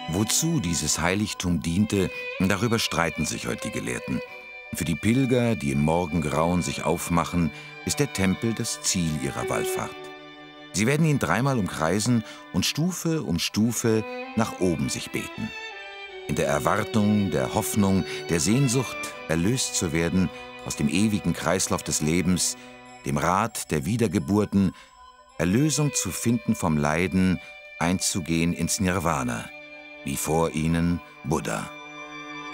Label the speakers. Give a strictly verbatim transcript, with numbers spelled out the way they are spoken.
Speaker 1: Wozu dieses Heiligtum diente, darüber streiten sich heute die Gelehrten. Für die Pilger, die im Morgengrauen sich aufmachen, ist der Tempel das Ziel ihrer Wallfahrt. Sie werden ihn dreimal umkreisen und Stufe um Stufe nach oben sich beten. In der Erwartung, der Hoffnung, der Sehnsucht, erlöst zu werden aus dem ewigen Kreislauf des Lebens, dem Rad der Wiedergeburten, Erlösung zu finden vom Leiden, einzugehen ins Nirvana, wie vor ihnen Buddha.